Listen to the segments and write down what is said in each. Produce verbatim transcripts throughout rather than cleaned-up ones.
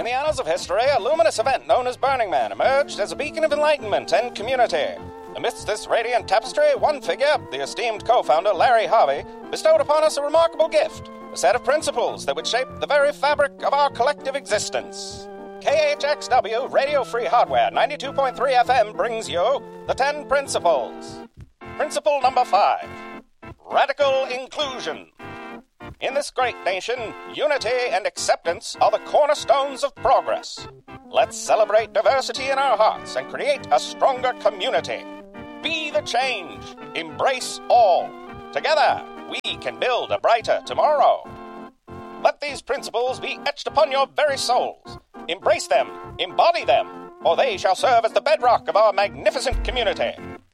In the annals of history, a luminous event known as Burning Man emerged as a beacon of enlightenment and community. Amidst this radiant tapestry, one figure, the esteemed co-founder Larry Harvey, bestowed upon us a remarkable gift, a set of principles that would shape the very fabric of our collective existence. K H X W Radio Free Hardware ninety-two point three F M brings you the ten Principles. Principle number five, radical inclusion. In this great nation, unity and acceptance are the cornerstones of progress. Let's celebrate diversity in our hearts and create a stronger community. Be the change. Embrace all. Together, we can build a brighter tomorrow. Let these principles be etched upon your very souls. Embrace them, embody them, or they shall serve as the bedrock of our magnificent community.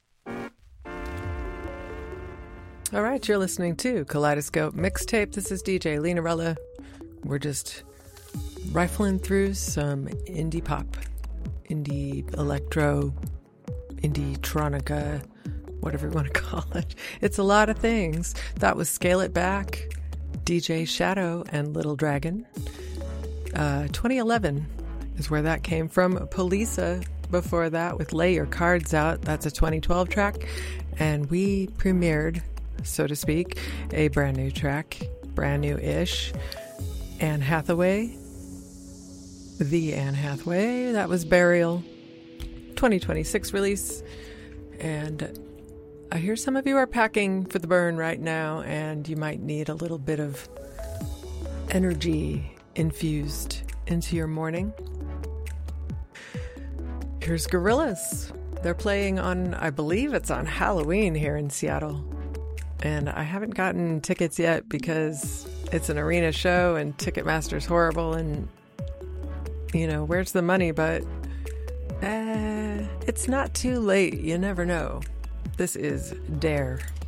All right, you're listening to Kaleidoscope Mixtape. This is D J Linarella. We're just rifling through some indie pop, indie electro, indie tronica, whatever you want to call it. It's a lot of things. That was Scale It Back, D J Shadow, and Little Dragon. Uh, twenty eleven is where that came from. Polisa before that with Lay Your Cards Out. That's a twenty twelve track. And we premiered, so to speak, a brand new track, brand new-ish. Anne Hathaway, the Anne Hathaway, that was Burial, twenty twenty-six release. And I hear some of you are packing for the burn right now, and you might need a little bit of energy infused into your morning. Here's Gorillaz. They're playing on, I believe it's on Halloween here in Seattle. And I haven't gotten tickets yet because it's an arena show and Ticketmaster's horrible and, you know, where's the money? But uh, it's not too late. You never know. This is Dare.